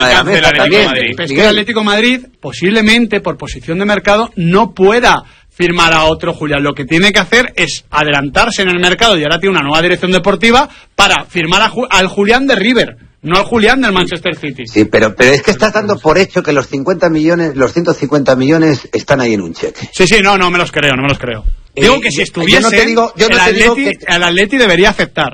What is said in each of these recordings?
la mesa también. Es que el Atlético de Madrid, posiblemente por posición de mercado, no pueda firmar a otro Julián. Lo que tiene que hacer es adelantarse en el mercado, y ahora tiene una nueva dirección deportiva, para firmar al Julián de River, no al Julián del Manchester City. Sí, pero es que estás dando por hecho que los 150 millones están ahí en un cheque. Sí, no me los creo. Digo que si estuviese, el Atleti debería aceptar.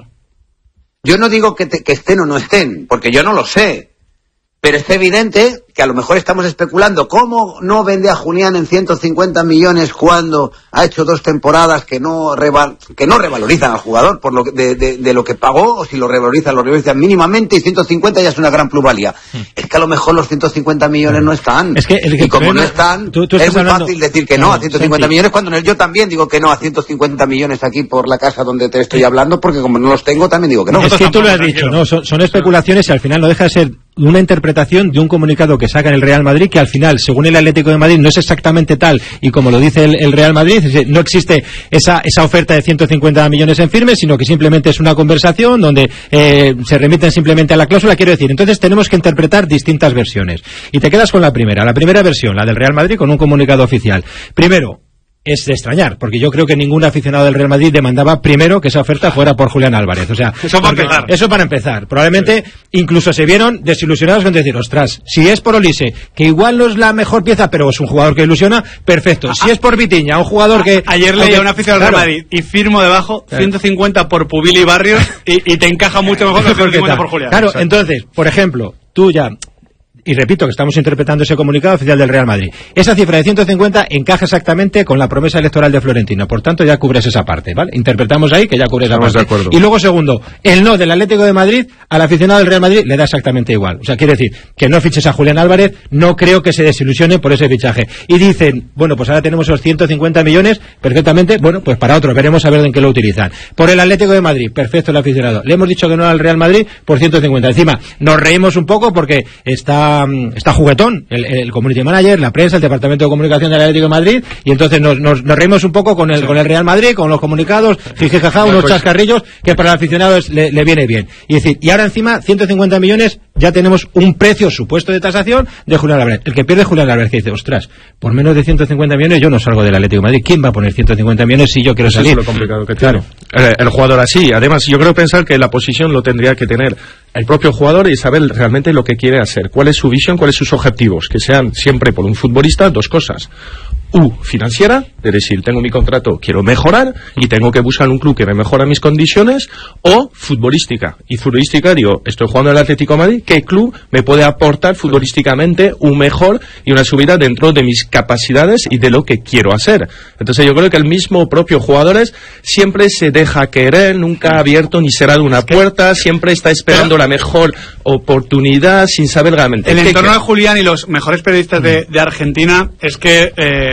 Yo no digo que estén o no estén, porque yo no lo sé. Pero es evidente que a lo mejor estamos especulando. ¿Cómo no vende a Julián en 150 millones cuando ha hecho 2 temporadas que no revalorizan al jugador por lo de lo que pagó? O si lo revalorizan mínimamente, y 150 ya es una gran plusvalía. Es que a lo mejor los 150 millones no están. Es que y como no están, es muy fácil decir que no a 150 millones, cuando yo también digo que no a 150 millones aquí por la casa donde te estoy hablando, porque como no los tengo, también digo que no. Es que tú lo has dicho, ¿no? Son especulaciones, y al final no deja de ser una interpretación de un comunicado que saca el Real Madrid, que al final, según el Atlético de Madrid, no es exactamente tal y como lo dice el Real Madrid. No existe esa oferta de 150 millones en firme, sino que simplemente es una conversación donde se remiten simplemente a la cláusula. Quiero decir, entonces tenemos que interpretar distintas versiones, y te quedas con la primera versión, la del Real Madrid, con un comunicado oficial. Primero, es de extrañar, porque yo creo que ningún aficionado del Real Madrid demandaba primero que esa oferta fuera por Julián Álvarez. O sea, eso para empezar. Probablemente incluso se vieron desilusionados con decir, ostras, si es por Olise, que igual no es la mejor pieza, pero es un jugador que ilusiona, perfecto. Si es por Vitinha, un jugador que... Ayer leía un aficionado del Real Madrid y firmo debajo 150 por Pubil y Barrios, y te encaja mucho mejor que 150 por Julián. Claro, entonces, por ejemplo, tú ya... Y repito que estamos interpretando ese comunicado oficial del Real Madrid. Esa cifra de 150 encaja exactamente con la promesa electoral de Florentino. Por tanto, ya cubres esa parte, ¿vale? Interpretamos ahí que ya cubres esa parte. Y luego, segundo, el no del Atlético de Madrid al aficionado del Real Madrid le da exactamente igual. O sea, quiere decir que no fiches a Julián Álvarez, no creo que se desilusione por ese fichaje. Y dicen, bueno, pues ahora tenemos esos 150 millones, perfectamente, bueno, pues para otro, veremos a ver en qué lo utilizan. Por el Atlético de Madrid, perfecto el aficionado. Le hemos dicho que no al Real Madrid por 150. Encima, nos reímos un poco porque está juguetón el community manager, la prensa, el departamento de comunicación del Atlético de Madrid, y entonces nos reímos un poco con el Real Madrid, con los comunicados, jijijaja, unos chascarrillos que para el aficionado le viene bien. Y decir, y ahora encima 150 millones, ya tenemos un precio supuesto de tasación de Julián Álvarez. El que pierde Julián Álvarez, que dice, ostras, por menos de 150 millones yo no salgo del Atlético de Madrid. ¿Quién va a poner 150 millones si yo quiero salir? Eso es lo complicado que tiene. Claro. El jugador así. Además, yo creo pensar que la posición lo tendría que tener el propio jugador y saber realmente lo que quiere hacer, cuál es su visión, cuáles son sus objetivos, que sean siempre por un futbolista 2 cosas. Financiera, es decir, tengo mi contrato, quiero mejorar y tengo que buscar un club que me mejora mis condiciones, o futbolística. Y futbolística, digo, estoy jugando en el Atlético de Madrid, ¿qué club me puede aportar futbolísticamente un mejor y una subida dentro de mis capacidades y de lo que quiero hacer? Entonces yo creo que el mismo propio jugadores siempre se deja querer, nunca ha abierto ni cerrado una puerta, siempre está esperando la mejor oportunidad sin saber realmente. El entorno de Julián y los mejores periodistas de Argentina es que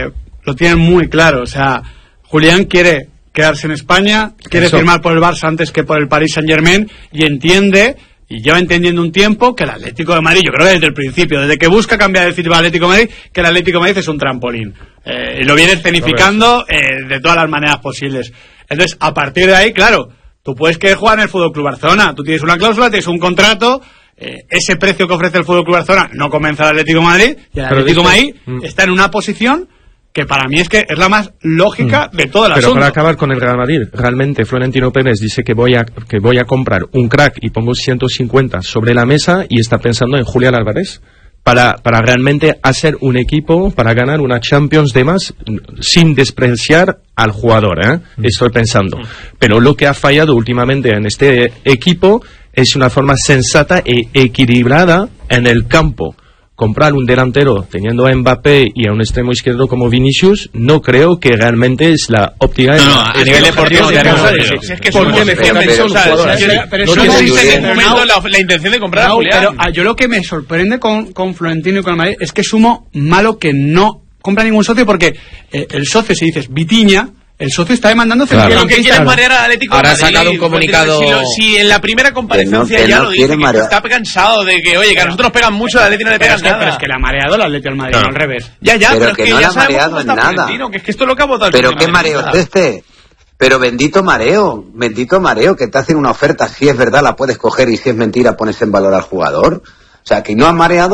lo tienen muy claro. O sea, Julián quiere quedarse en España, quiere firmar por el Barça antes que por el Paris Saint-Germain, y entiende, y lleva entendiendo un tiempo, que el Atlético de Madrid, yo creo que desde el principio, desde que busca cambiar el fútbol al Atlético de Madrid, que el Atlético de Madrid es un trampolín. Y lo viene escenificando de todas las maneras posibles. Entonces, a partir de ahí, claro, tú puedes querer jugar en el Fútbol Club Barcelona, tú tienes una cláusula, tienes un contrato, ese precio que ofrece el Fútbol Club Barcelona no convence al Atlético de Madrid, y el Atlético de Madrid está en una posición que para mí es la más lógica de todo el asunto. Pero para acabar con el Real Madrid, realmente Florentino Pérez dice que voy a comprar un crack y pongo 150 sobre la mesa y está pensando en Julián Álvarez para realmente hacer un equipo para ganar una Champions de más, sin despreciar al jugador, estoy pensando. Pero lo que ha fallado últimamente en este equipo es una forma sensata e equilibrada en el campo. Comprar un delantero teniendo a Mbappé y a un extremo izquierdo como Vinicius, no creo que realmente es la óptica. A nivel deportivo es que porque me fían pero eso no existe en ningún momento la intención de comprar a Julián. Pero yo lo que me sorprende con Florentino y con el Madrid es que es humo malo que no compra ningún socio, porque el socio, si dices Vitinha, el socio está demandando lo que quiere marear al Atlético de Madrid. Ahora ha sacado un comunicado. Si en la primera comparecencia ya lo dice, que está cansado de que, oye, que a nosotros nos pegan mucho, al Atlético no le pegan nada. Pero es que le ha mareado el Atlético al Madrid, no al revés. Ya, pero es que no ya sabemos cómo está nada. Florentino, que es que esto es lo que ha votado el Pero qué mareo es este. Pero bendito mareo, que te hacen una oferta, si es verdad la puedes coger y si es mentira pones en valor al jugador. O sea, que no han mareado